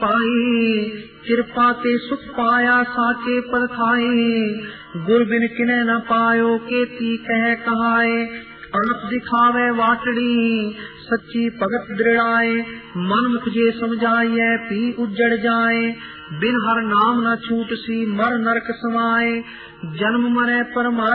पाई, कृपा ते सुख पाया साचे परखाए। गुर बिन किने न पायो केती कह कहाए, आप दिखावे वाटड़ी सच्ची भगत दृढ़ाए। मन मुख जे समझाइए पी उजड़ जाए, बिन हर नाम न छूट सी मर नरक समाए। जन्म मरे परमाय